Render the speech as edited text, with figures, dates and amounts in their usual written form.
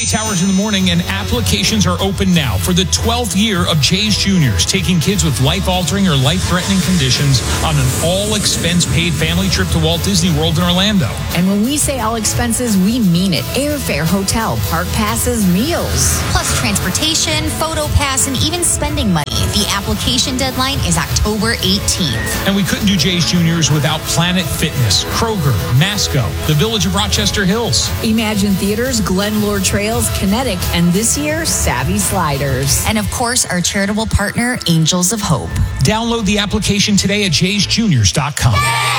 Towers in the morning, and applications are open now for the 12th year of Jay's Juniors, taking kids with life-altering or life-threatening conditions on an all-expense-paid family trip to Walt Disney World in Orlando. And when we say all expenses, we mean it. Airfare, hotel, park passes, meals. Plus transportation, photo pass, and even spending money. The application deadline is October 18th. And we couldn't do Jay's Juniors without Planet Fitness, Kroger, Masco, the Village of Rochester Hills, Imagine Theaters, Glenlore Trails, Kinetic, and this year, Savvy Sliders. And of course, our charitable partner, Angels of Hope. Download the application today at jaysjuniors.com.